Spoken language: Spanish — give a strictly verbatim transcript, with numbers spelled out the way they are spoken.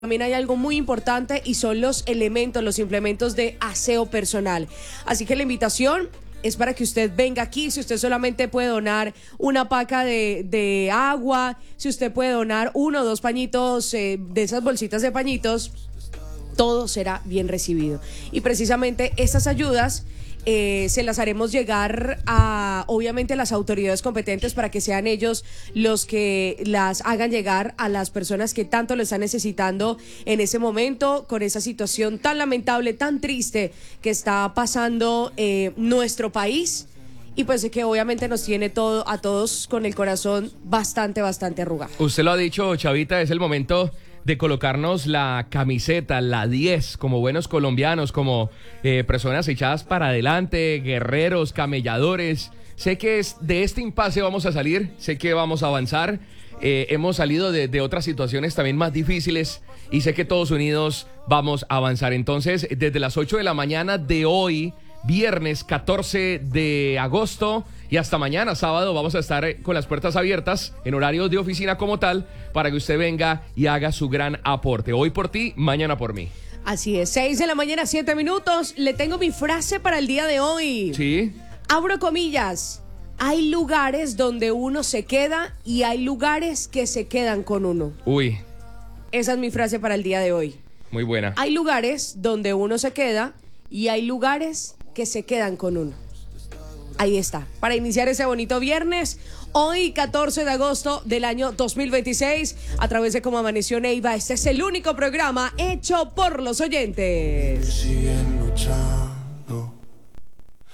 También hay algo muy importante y son los elementos, los implementos de aseo personal. Así que la invitación es para que usted venga aquí. Si usted solamente puede donar una paca de, de agua, si usted puede donar uno o dos pañitos eh, de esas bolsitas de pañitos, todo será bien recibido. Y precisamente estas ayudas Eh, se las haremos llegar a, obviamente, a las autoridades competentes para que sean ellos los que las hagan llegar a las personas que tanto lo están necesitando en ese momento, con esa situación tan lamentable, tan triste que está pasando eh, nuestro país, y pues que obviamente nos tiene todo a todos con el corazón bastante, bastante arrugado. Usted lo ha dicho, Chavita, es el momento de colocarnos la camiseta, la diez, como buenos colombianos, como eh, personas echadas para adelante, guerreros, camelladores. Sé que es, de este impasse vamos a salir, sé que vamos a avanzar. Eh, hemos salido de, de otras situaciones también más difíciles y sé que todos unidos vamos a avanzar. Entonces, desde las ocho de la mañana de hoy, viernes catorce de agosto, y hasta mañana, sábado, vamos a estar con las puertas abiertas en horario de oficina como tal, para que usted venga y haga su gran aporte. Hoy por ti, mañana por mí. Así es, seis de la mañana, siete minutos. Le tengo mi frase para el día de hoy. Sí. Abro comillas. Hay lugares donde uno se queda y hay lugares que se quedan con uno. Uy. Esa es mi frase para el día de hoy. Muy buena. Hay lugares donde uno se queda y hay lugares que se quedan con uno. Ahí está, para iniciar ese bonito viernes, hoy catorce de agosto del año dos mil veintiséis, a través de Cómo Amaneció Neiva. Este es el único programa hecho por los oyentes.